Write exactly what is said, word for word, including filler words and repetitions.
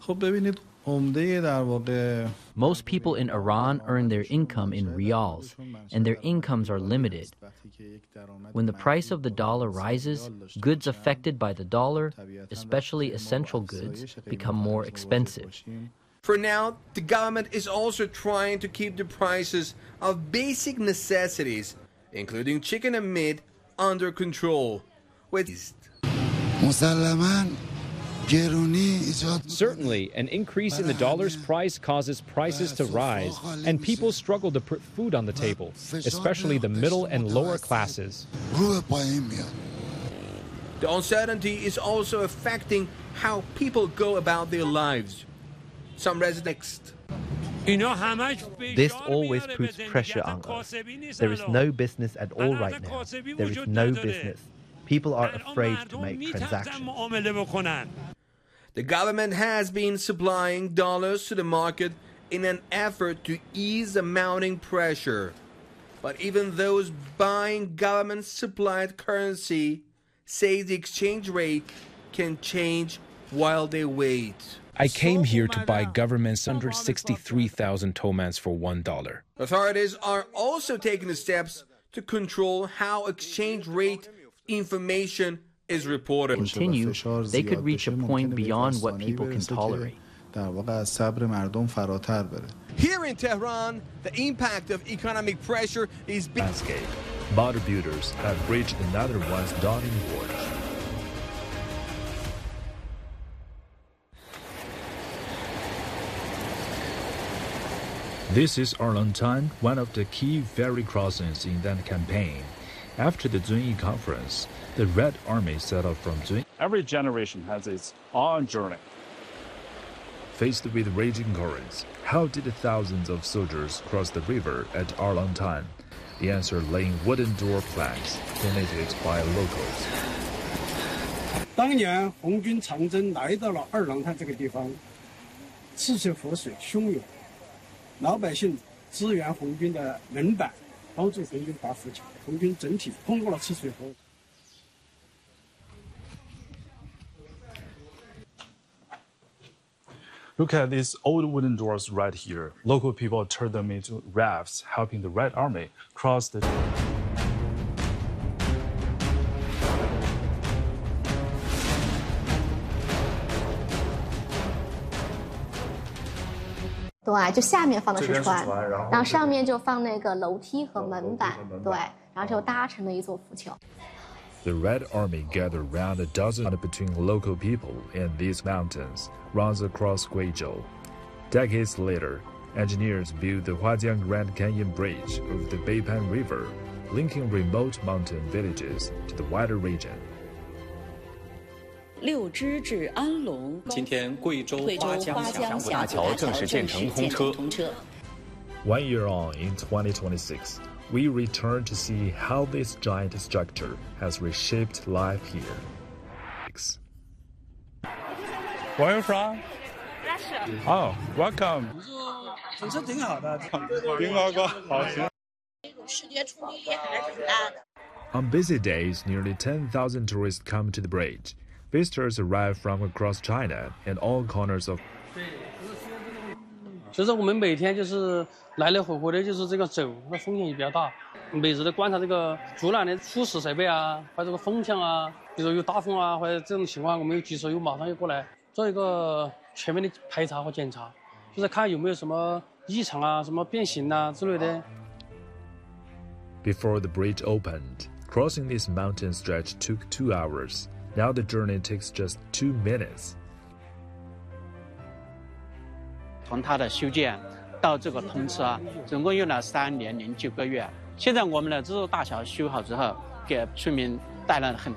خب ببینید عمده در واقع Most people in Iran earn their income in riyals, and their incomes are limited. When the price of the dollar rises, goods affected by the dollar, especially essential goods, become more expensive. For now, the government is also trying to keep the prices of basic necessities, including chicken and meat, under control. With Certainly, an increase in the dollar's price causes prices to rise, and people struggle to put food on the table, especially the middle and lower classes. The uncertainty is also affecting how people go about their lives. Some residents. This always puts pressure on us. There is no business at all right now. There is no business. People are afraid to make transactions. The government has been supplying dollars to the market in an effort to ease the mounting pressure. But even those buying government-supplied currency say the exchange rate can change while they wait. I came here to buy government's one hundred sixty-three thousand tomans for one dollar. Authorities are also taking steps to control how exchange rate information is reported. Continue, they could reach a point beyond what people can tolerate. Here in Tehran, the impact of economic pressure is big. Landscape. Model builders have reached another one's dawning war. This is Arlington, one of the key ferry crossings in that campaign. After the Zunyi conference, the Red Army set off from Zunyi. Every generation has its own journey. Faced with raging currents, how did the thousands of soldiers cross the river at Arlington? The answer lay in wooden door planks donated by locals. 当年红军长征来到了二郎滩这个地方，赤水河水汹涌，老百姓支援红军的人板，帮助红军打浮桥，红军整体通过了赤水河。 Look at these old wooden doors right here. Local people turned them into rafts, helping the Red Army cross the... 对，就下面放的是船，然后上面就放那个楼梯和门板，对，然后就搭成了一座浮桥。 The Red Army gathered around a dozen between local people and these mountains runs across Guizhou. Decades later, engineers built the Huajiang Grand Canyon Bridge over the Beipan River, linking remote mountain villages to the wider region. 六支至安龙， 今天贵州花江峡谷大桥正式建成通车。 One year on, in twenty twenty-six, we return to see how this giant structure has reshaped life here. Where are you from? Russia. Oh, welcome. 整车挺好的， 挺好的，好行。 视觉冲击力还是挺大的。 On busy days, nearly ten thousand tourists come to the bridge. Visitors arrive from across China and all corners of. 就是我们每天就是来来回回的，就是这个走，那风险也比较大。每日的观察这个阻拦的初始设备啊，还有这个风向啊，比如有大风啊，或者这种情况，我们有及时有马上就过来做一个全面的排查和检查，就是看有没有什么异常啊、什么变形啊之类的。 Before the bridge opened, crossing this mountain stretch took two hours. Now the journey takes just two minutes. 从它的修建到这个通车，总共用了三年零九个月。现在我们的这座大桥修好之后，给村民带来了很